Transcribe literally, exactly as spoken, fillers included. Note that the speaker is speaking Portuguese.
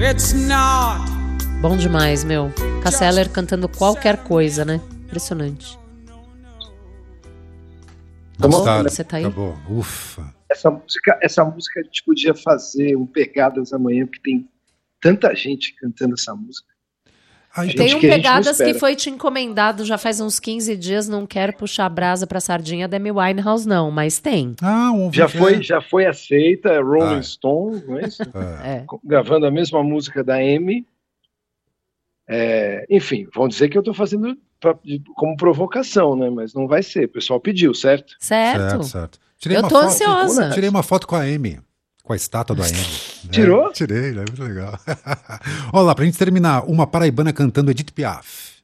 It's not. Bom demais, meu. Cássia Eller cantando qualquer coisa, né? Impressionante. Gostaram? Você tá aí? Acabou. Ufa. Essa música, essa música a gente podia fazer um Pegadas Amanhã, porque tem tanta gente cantando essa música. Ai, Gente Tem um que a gente não Pegadas que espera. foi te encomendado já faz uns quinze dias, não quero puxar a brasa pra sardinha da Amy Winehouse, não, mas tem. Ah, um Já ouvinte- foi, já foi aceita, é Rolling Ah. Stone, não é isso? É. É. Gravando a mesma música da Amy. É, enfim, vão dizer que eu estou fazendo pra, como provocação, né? Mas não vai ser. O pessoal pediu, certo? Certo. Certo, certo. Tirei Eu uma tô foto- ansiosa. Tirei uma foto com a Amy. Com a estátua da Amy. né? Tirou? Tirei, né? Muito legal. Olha lá, pra gente terminar, uma paraibana cantando Edith Piaf.